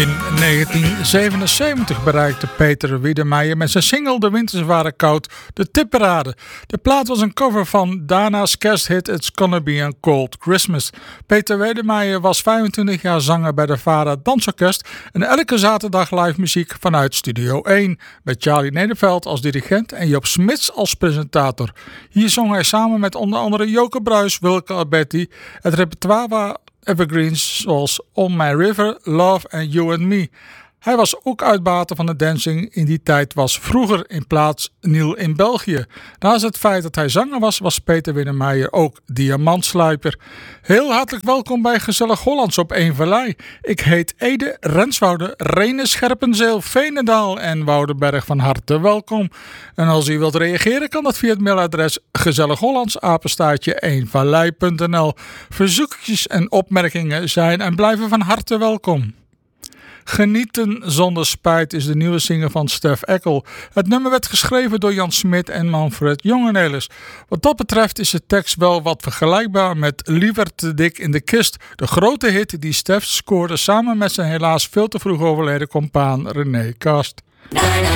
In 1977 bereikte Peter Wiedemeyer met zijn single De Winters Waren Koud de tipparade. De plaat was een cover van Dana's kersthit It's Gonna Be a Cold Christmas. Peter Wiedemeyer was 25 jaar zanger bij de VARA Dansorkest en elke zaterdag live muziek vanuit Studio 1 met Charlie Nederveld als dirigent en Joop Smits als presentator. Hier zong hij samen met onder andere Joke Bruis, Wilke Alberti het repertoire evergreens zoals On My River, Love and You and Me. Hij was ook uitbater van de dancing in die tijd was vroeger in plaats Niel in België. Naast het feit dat hij zanger was, was Peter Wiedemeyer ook diamantsluiper. Heel hartelijk welkom bij Gezellig Hollands op 1 Vallei. Ik heet Ede, Renswoude, Rene, Scherpenzeel, Veenendaal en Woudenberg van harte welkom. En als u wilt reageren kan dat via het mailadres gezellighollands@1vallei.nl. Verzoekjes en opmerkingen zijn en blijven van harte welkom. Genieten zonder spijt is de nieuwe single van Stef Eckel. Het nummer werd geschreven door Jan Smit en Manfred Jongenelis. Wat dat betreft is de tekst wel wat vergelijkbaar met Liever te dik in de kist. De grote hit die Stef scoorde samen met zijn helaas veel te vroeg overleden compaan René Kast.